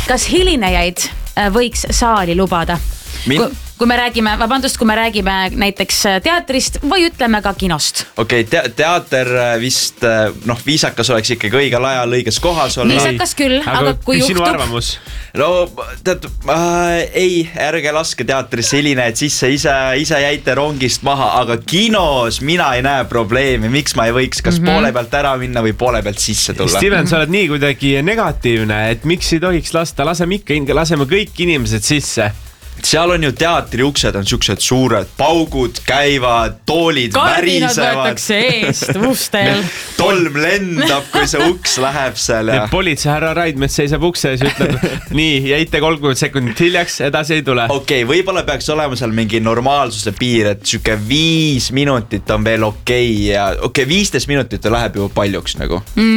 kas hilinejaid võiks saali lubada? Kui me räägime näiteks teatrist või ütleme ka kinost. Okei, teater vist, viisakas oleks ikkagi õigel ajal õiges kohas olla. Viisakas küll, aga kui juhtub... Sinu arvamus? No, ei, ärge laske teatrisse hilinejad sisse, ise jäite rongist maha, aga kinos mina ei näe probleemi, miks ma ei võiks kas poole pealt ära minna või poole pealt sisse tulla. Steven, sa oled nii kuidagi negatiivne, et miks ei tohiks lasta, laseme kõik inimesed sisse. Seal on ju teatri uksed on siuksed suured paugud, käivad, toolid Kardinad värisevad. Võetakse eest ustel. Tolm lendab, kui see uks läheb seal. Ja politsei härra Raidmets seisab ukse ja ütleb, nii, jäite 30 sekundit hiljaks, edasi ei tule. Okei, võibolla peaks olema seal mingi normaalsuse piir, et siuke 5 minutit on veel ja 15 minutit läheb juba paljuks nagu.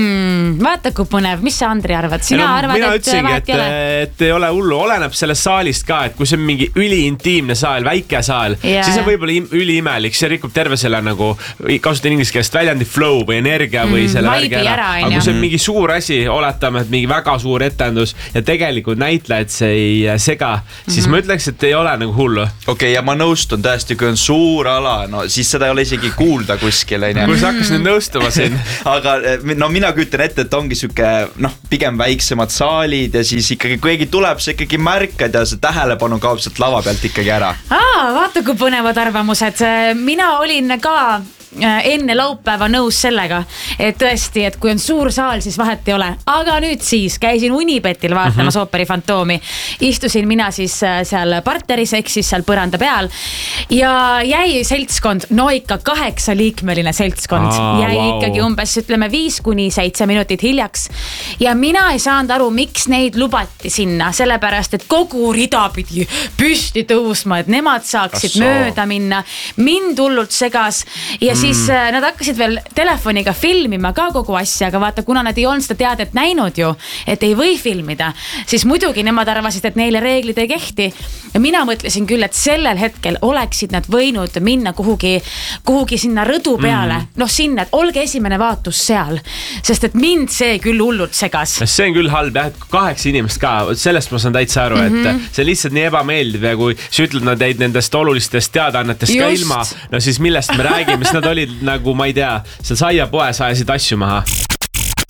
Vaata kui põnev, mis sa Andri arvad? Sina arvad, mina et ütlesingi, vahet ei ole? et ei ole hullu, oleneb sellest saalist ka, et kui see on mingi üliintiimne saal, väike saal, siis on võib-olla üliimelik, see rikub terve selle nagu, kasutan inglise keelest väljandi flow või energia või selle värgi ära. Aga kui see on mingi suur asi, oletame, et mingi väga suur etendus ja tegelikult näitlejad see ei sega, siis ma ütleks, et ei ole nagu hullu. Okei, ja ma nõustun tõesti, kui on suur ala, no siis seda ei ole isegi kuulda kuskil. Kui sa hakkas nüüd nõustuma siin. Aga no mina kütan ette, et ongi siuke, pigem väiksemad saalid ja siis ikkagi, kui keegi tuleb, sa ikkagi märkad ja see tähelepanu kaob sealt lava pealt ikkagi ära. Vaata kui põnevad arvamused. Mina olin ka enne laupäeva nõus sellega, et tõesti, et kui on suur saal, siis vahet ei ole. Aga nüüd siis käisin Unibetil vaatamas Ooperi Fantoomi. Istusin mina siis seal partneris, ehk siis seal põranda peal ja jäi seltskond, no ikka 8-liikmeline seltskond, jäi ikkagi umbes ütleme 5-7 minutit hiljaks ja mina ei saanud aru, miks neid lubati sinna, sellepärast, et kogu rida pidi püsti tõusma, et nemad saaksid mööda minna, mind hullult segas ja siis nad hakkasid veel telefoniga filmima ka kogu asja, aga vaata, kuna nad ei olnud seda teadet näinud ju, et ei või filmida, siis muidugi nemad arvasid, et neile reeglid ei kehti. Ja mina mõtlesin küll, et sellel hetkel oleksid nad võinud minna kuhugi sinna rõdu peale. Sinna, et olge esimene vaatus seal, sest et mind see küll hullult segas. See on küll halb, jah, et 8 inimest ka, sellest ma saan täitsa aru, et see lihtsalt nii ebameeldiv ja kui sa ütled, nad jäid nendest olulistest teadaannetest ka ilma, no siis millest me räägime, sest nad olid nagu, ma ei tea, seal saia poes ajasid asju maha.